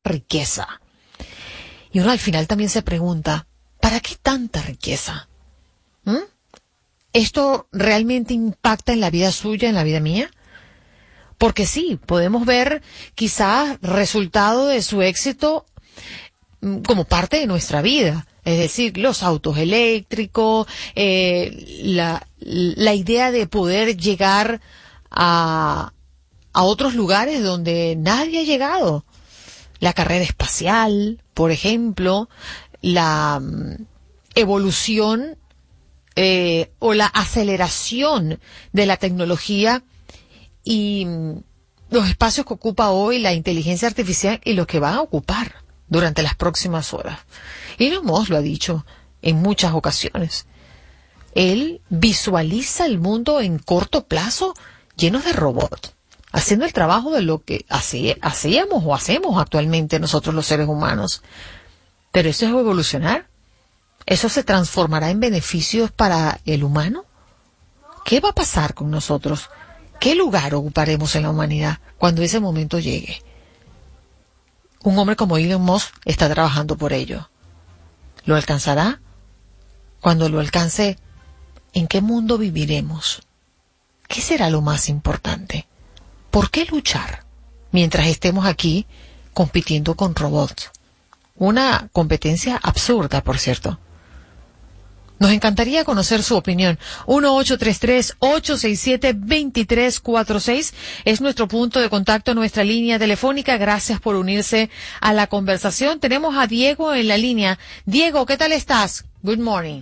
riqueza. Y uno al final también se pregunta, ¿para qué tanta riqueza? ¿Esto realmente impacta en la vida suya, en la vida mía? Porque sí, podemos ver quizás resultado de su éxito como parte de nuestra vida. Es decir, los autos eléctricos, la idea de poder llegar a otros lugares donde nadie ha llegado. La carrera espacial, por ejemplo, la evolución o la aceleración de la tecnología y los espacios que ocupa hoy la inteligencia artificial y los que van a ocupar durante las próximas horas. Elon Musk lo ha dicho en muchas ocasiones. Él visualiza el mundo en corto plazo lleno de robots, haciendo el trabajo de lo que hacíamos o hacemos actualmente nosotros los seres humanos. Pero eso es evolucionar. ¿Eso se transformará en beneficios para el humano? ¿Qué va a pasar con nosotros? ¿Qué lugar ocuparemos en la humanidad cuando ese momento llegue? Un hombre como Elon Musk está trabajando por ello. ¿Lo alcanzará? Cuando lo alcance, ¿en qué mundo viviremos? ¿Qué será lo más importante? ¿Por qué luchar mientras estemos aquí compitiendo con robots? Una competencia absurda, por cierto. Nos encantaría conocer su opinión. 1-833-867-2346 es nuestro punto de contacto, nuestra línea telefónica. Gracias por unirse a la conversación. Tenemos a Diego en la línea. Diego, ¿qué tal estás? Good morning.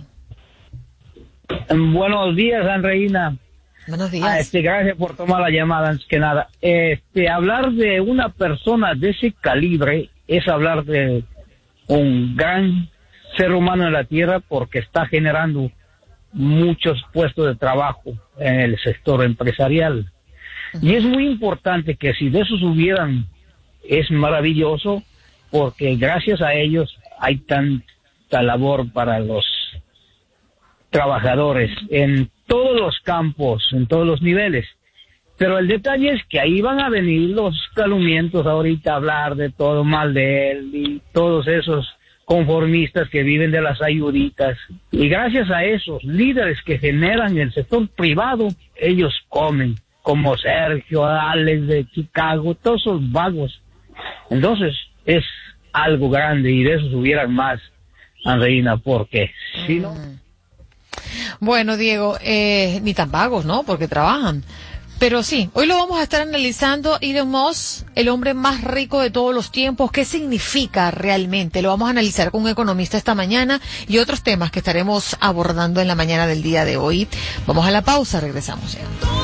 Buenos días, Andreina. Buenos días. Gracias por tomar la llamada, antes que nada. Hablar de una persona de ese calibre es hablar de un gran ser humano en la tierra, porque está generando muchos puestos de trabajo en el sector empresarial. Y es muy importante que si de esos hubieran, es maravilloso, porque gracias a ellos hay tanta labor para los trabajadores en todos los campos, en todos los niveles. Pero el detalle es que ahí van a venir los calumnientos ahorita a hablar de todo mal de él y todos esos conformistas que viven de las ayuditas. Y gracias a esos líderes que generan el sector privado, ellos comen, como Sergio, Alex de Chicago, todos esos vagos. Entonces es algo grande y de esos hubieran más, Andreina, porque si no... Bueno, Diego, ni tan vagos, ¿no? Porque trabajan. Pero sí, hoy lo vamos a estar analizando. Elon Musk, el hombre más rico de todos los tiempos. ¿Qué significa realmente? Lo vamos a analizar con un economista esta mañana y otros temas que estaremos abordando en la mañana del día de hoy. Vamos a la pausa, regresamos ya.